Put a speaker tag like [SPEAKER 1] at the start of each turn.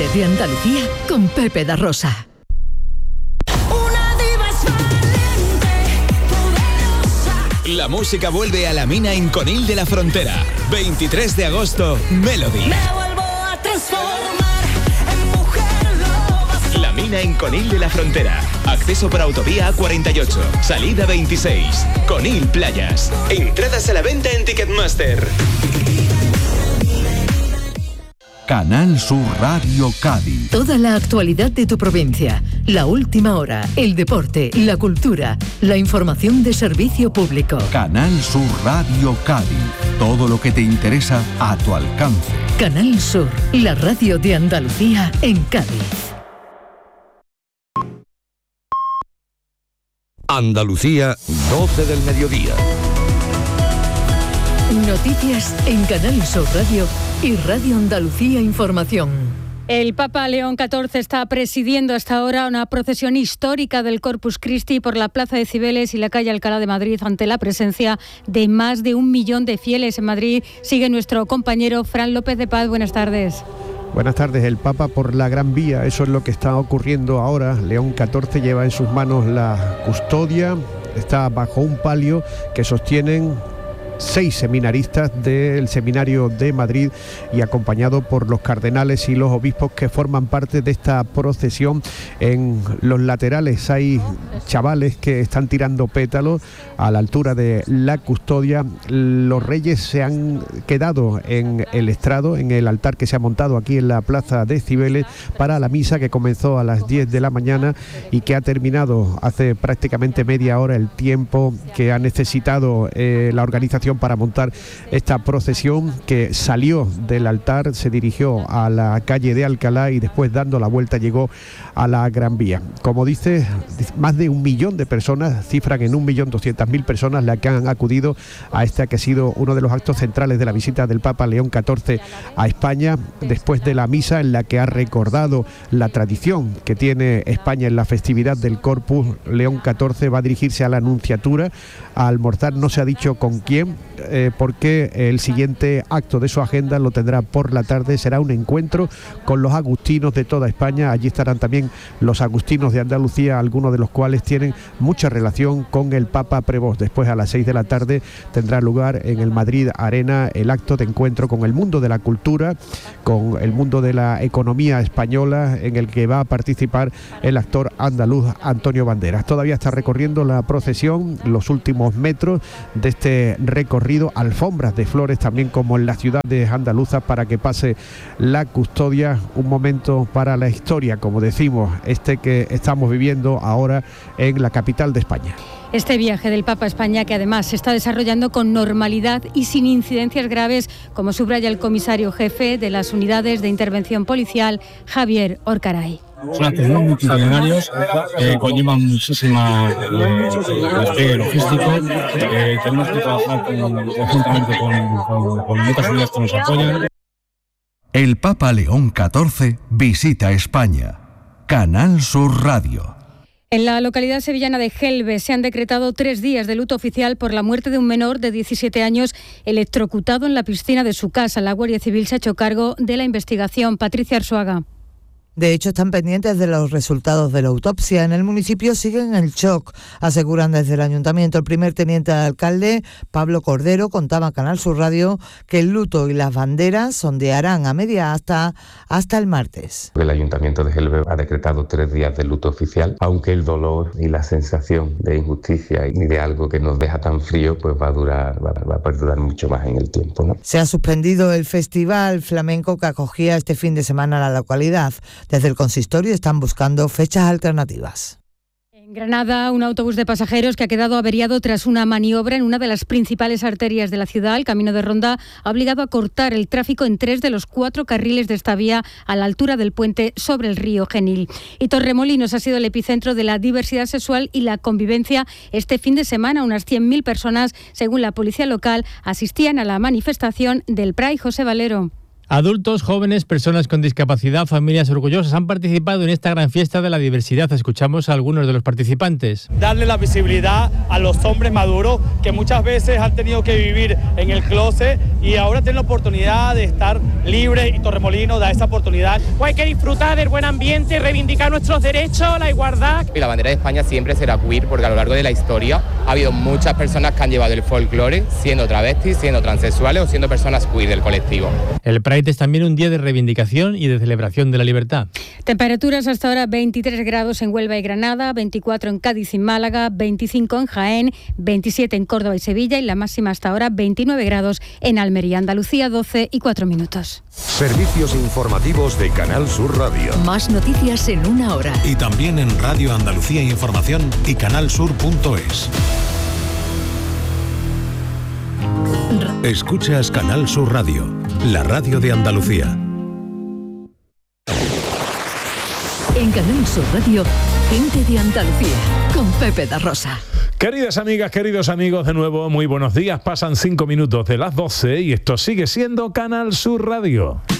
[SPEAKER 1] de Andalucía con Pepe da Rosa.
[SPEAKER 2] La música vuelve a la Mina en Conil de la Frontera. 23 de agosto, Melody.
[SPEAKER 3] Me vuelvo a transformar en mujer loba.
[SPEAKER 2] La Mina en Conil de la Frontera. Acceso por autovía A48. Salida 26. Conil Playas. Entradas a la venta en Ticketmaster.
[SPEAKER 4] Canal Sur Radio Cádiz.
[SPEAKER 1] Toda la actualidad de tu provincia, la última hora, el deporte, la cultura, la información de servicio público.
[SPEAKER 4] Canal Sur Radio Cádiz. Todo lo que te interesa a tu alcance.
[SPEAKER 1] Canal Sur, la radio de Andalucía en Cádiz.
[SPEAKER 5] Andalucía, 12 del mediodía.
[SPEAKER 1] Noticias en Canal Sur Radio y Radio Andalucía Información.
[SPEAKER 6] El Papa León XIV está presidiendo hasta ahora una procesión histórica del Corpus Christi por la Plaza de Cibeles y la calle Alcalá de Madrid ante la presencia de más de 1 millón de fieles. En Madrid sigue nuestro compañero Fran López de Paz. Buenas tardes.
[SPEAKER 7] Buenas tardes. El Papa por la Gran Vía, eso es lo que está ocurriendo ahora. León XIV lleva en sus manos la custodia, está bajo un palio que sostienen 6 seminaristas del Seminario de Madrid y acompañado por los cardenales y los obispos que forman parte de esta procesión. En los laterales hay chavales que están tirando pétalos a la altura de la custodia. Los reyes se han quedado en el estrado, en el altar que se ha montado aquí en la Plaza de Cibeles para la misa que comenzó a las 10 de la mañana y que ha terminado hace prácticamente media hora, el tiempo que ha necesitado la organización para montar esta procesión, que salió del altar, se dirigió a la calle de Alcalá y después, dando la vuelta, llegó a la Gran Vía. Como dice, más de 1 millón de personas, cifran en 1.200.000 personas las que han acudido a este que ha sido uno de los actos centrales de la visita del Papa León XIV a España, después de la misa en la que ha recordado la tradición que tiene España en la festividad del Corpus. León XIV va a dirigirse a la Nunciatura a almorzar, no se ha dicho con quién, porque el siguiente acto de su agenda lo tendrá por la tarde. Será un encuentro con los agustinos de toda España. Allí estarán también los agustinos de Andalucía, algunos de los cuales tienen mucha relación con el Papa Prevost. Después, a las 6 de la tarde, tendrá lugar en el Madrid Arena el acto de encuentro con el mundo de la cultura, con el mundo de la economía española, en el que va a participar el actor andaluz Antonio Banderas. Todavía está recorriendo la procesión los últimos metros de este recorrido, alfombras de flores también como en las ciudades andaluzas para que pase la custodia. Un momento para la historia, como decimos, que estamos viviendo ahora en la capital de España.
[SPEAKER 6] Este viaje del Papa a España, que además se está desarrollando con normalidad y sin incidencias graves, como subraya el comisario jefe de las unidades de intervención policial, Javier Orcaray.
[SPEAKER 8] Son actos muy multitudinarios, conllevan muchísima despliegue logístico. Tenemos que trabajar conjuntamente con otras unidades que nos apoyan.
[SPEAKER 4] El Papa León XIV visita España. Canal Sur Radio.
[SPEAKER 6] En la localidad sevillana de Gelbe se han decretado 3 días de luto oficial por la muerte de un menor de 17 años electrocutado en la piscina de su casa. La Guardia Civil se ha hecho cargo de la investigación. Patricia Arzuaga.
[SPEAKER 9] De hecho, están pendientes de los resultados de la autopsia. En el municipio siguen el shock, aseguran desde el ayuntamiento. El primer teniente de alcalde, Pablo Cordero, contaba a Canal Sur Radio que el luto y las banderas sondearán a media asta hasta el martes.
[SPEAKER 10] El ayuntamiento de Gelbe ha decretado 3 días de luto oficial, aunque el dolor y la sensación de injusticia y de algo que nos deja tan frío pues va a perdurar mucho más en el tiempo, ¿no?
[SPEAKER 9] Se ha suspendido el festival flamenco que acogía este fin de semana la localidad. Desde el consistorio están buscando fechas alternativas.
[SPEAKER 6] En Granada, un autobús de pasajeros que ha quedado averiado tras una maniobra en una de las principales arterias de la ciudad, el Camino de Ronda, ha obligado a cortar el tráfico en 3 de los 4 carriles de esta vía a la altura del puente sobre el río Genil. Y Torremolinos ha sido el epicentro de la diversidad sexual y la convivencia este fin de semana. Unas 100.000 personas, según la policía local, asistían a la manifestación del Pride. José Valero.
[SPEAKER 11] Adultos, jóvenes, personas con discapacidad, familias orgullosas han participado en esta gran fiesta de la diversidad. Escuchamos a algunos de los participantes.
[SPEAKER 12] Darle la visibilidad a los hombres maduros que muchas veces han tenido que vivir en el closet y ahora tienen la oportunidad de estar libres, y Torremolinos da esa oportunidad.
[SPEAKER 13] Pues hay que disfrutar del buen ambiente, reivindicar nuestros derechos, la igualdad.
[SPEAKER 14] Y la bandera de España siempre será queer porque a lo largo de la historia ha habido muchas personas que han llevado el folclore siendo travestis, siendo transexuales o siendo personas queer del colectivo.
[SPEAKER 11] El Pride es también un día de reivindicación y de celebración de la libertad.
[SPEAKER 6] Temperaturas hasta ahora 23 grados en Huelva y Granada, 24 en Cádiz y Málaga, 25 en Jaén, 27 en Córdoba y Sevilla y la máxima hasta ahora 29 grados en Almería. Andalucía, 12 y 4 minutos.
[SPEAKER 5] Servicios informativos de Canal Sur Radio.
[SPEAKER 1] Más noticias en una hora.
[SPEAKER 15] Y también en Radio Andalucía Información y canalsur.es. Escuchas Canal Sur Radio, la radio de Andalucía.
[SPEAKER 1] En Canal Sur Radio, gente de Andalucía, con Pepe da Rosa.
[SPEAKER 16] Queridas amigas, queridos amigos, de nuevo, muy buenos días. Pasan 5 minutos de las 12 y esto sigue siendo Canal Sur Radio.